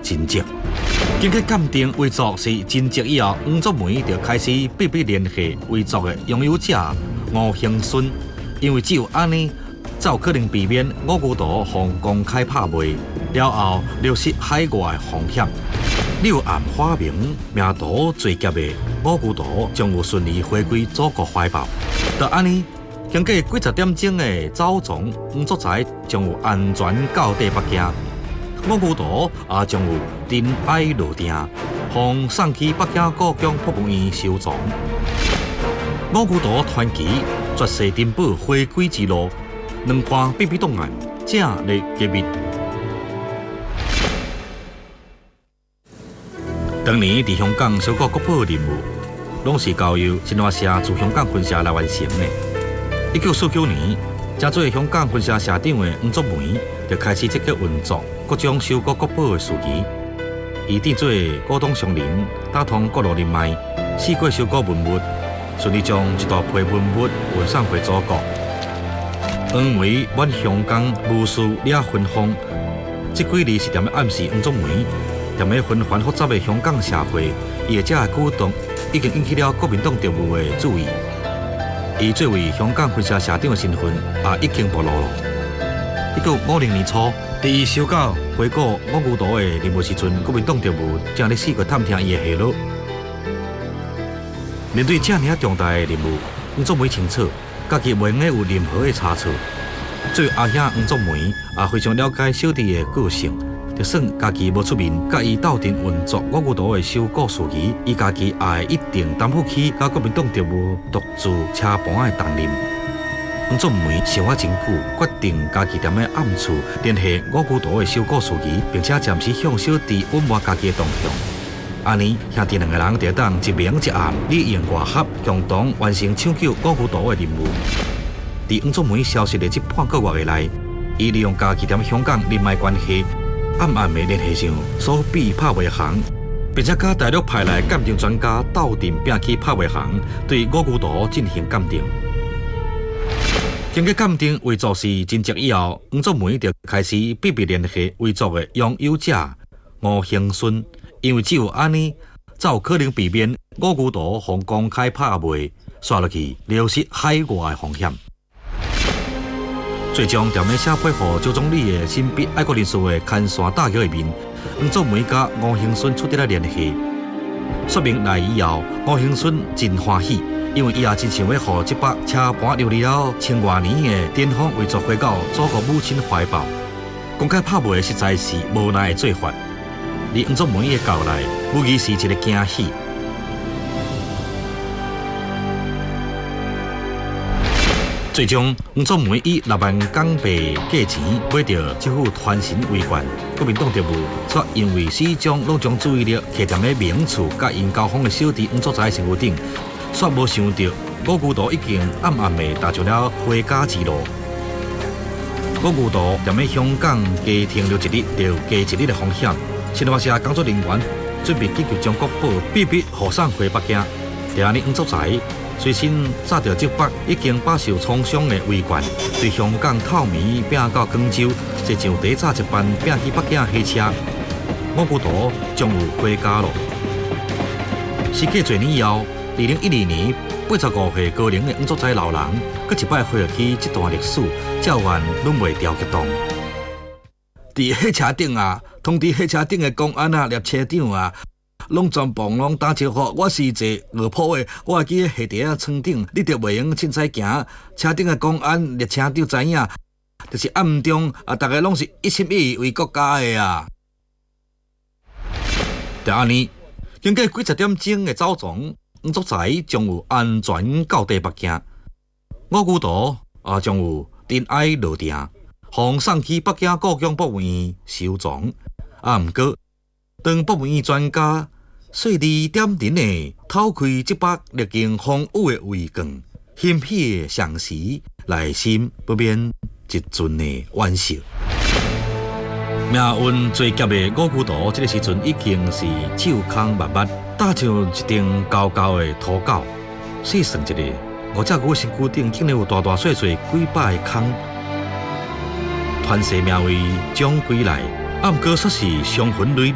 真迹。经过鉴定遗作是真迹以后，黄祖梅就开始秘密联系遗作的拥有者吴兴顺，因为只有安尼，才有可能避免五孤岛互公开拍卖，了后流失海外的风险。柳暗花明，命途最劫的五孤岛将有顺利回归祖国怀抱。就安尼，经过几十点钟的走丛，黄祖才将有安全到达北京。五孤岛也将有尘埃落定，奉送去北京故宫博物院收藏。五孤岛传奇绝世珍宝回归之路，两款秘密档案正在揭秘。当年伫香港小国国宝任务，拢是交由新华社驻香港分社来完成的。1949年，正做香港分社社长的黄祖梅，就开始积极运作各种收购国宝的事宜。伊担做股东商人，打通各路人脉，试过收购文物，顺利将一大批文物运送回祖国。黄梅满香港无数俩分封，这几年是踮咧暗示黄祖梅，踮咧纷繁复杂的香港社会，伊的这个举动已经引起了国民党特务的注意。伊作为香港分社社长的身份也已经暴露了。1950年初，伫伊收购回顾五孤岛的任务时阵，国民党特务正咧四处探听伊的下落。面对这样重大的任务，黄祖梅清楚，家己袂用有任何的差错。作为阿兄黄祖梅也非常了解小弟的个性，就算家己无出面，甲伊斗阵运作五孤岛的收购事宜，伊家己也会一定担负起甲国民党特务独自车盘的重任。黄祖梅想法真久，决定家己踮咧暗处联系五孤岛的收购事宜，并且暂时向小弟稳摸家己的动向。安尼，兄弟两个人就当一明一暗，里应外合，共同完成抢救五孤岛的任务。伫黄祖梅消失的这半个月以来，伊利用家己踮香港人脉关系，暗暗的联系上所必拍卖行，并且甲大陆派来鉴定专家斗阵拼去拍卖行，对五孤岛进行鉴定。经过鉴定遗作是真迹以后，黄祖梅就开始秘密联系遗作的拥有者吴兴顺，因为只有安尼，才有可能避免五孤岛互公开拍卖，刷落去流失海外的风险。最终踮咧社配合周总理的新笔爱国人士的牵线搭桥下面，黄祖梅甲吴兴顺取得了联系，说明来以后，吴兴顺真欢喜。因为伊也真想要互这把车盘流离了千多年的巅峰遗作回到祖国母亲怀抱。公开拍卖实在是无奈的做法，而黄祖梅的到来，无疑是一个惊喜。最终，黄祖梅以6万港币价钱买到这副传神围冠。国民党特务却因为始终拢将注意力徛在名厝甲因交锋的小弟黄祖才身躯顶。却无想到，五孤岛已经暗暗地踏上了回家之路。五孤岛踮咧香港加停留一日就加一日的风险，新华社工作人员准备紧急将国宝秘密护送回北京。第二日，黄祖才随身载着这把已经饱受创伤的围冠，对香港透暝拼到广州，就像第早一班拼去北京的火车。五孤岛将有回家路。时隔多年以后。2012年，85岁高龄的黄祖才老人，搁一摆回忆起这段历史，照原拢袂调激动。伫火车顶啊，通知火车顶的公安啊、列车长啊，拢全部拢打招呼。我是一个饿普的，我会记咧下底啊床顶，你着袂用凊彩行。车顶的公安、列车长知影，就是暗中啊，大家拢是一心一意为国家的啊。就安尼，经过几十点钟的走丛。黄祖才将有安全到达北京，五孤岛也将有尘埃落定，奉送去北京故宫博物院收藏。毋过，当博物院专家细致点点地偷开这把历经风雨的围冠，欣喜的上时，内心不免一阵的惋惜。命运最急的五孤岛，这个时阵已经是手空密密，搭上一顶高高的土狗。细算一下，我只牛身躯顶竟然有大大小小几百个空，传世名为蒋归来，毋过却是伤痕累累。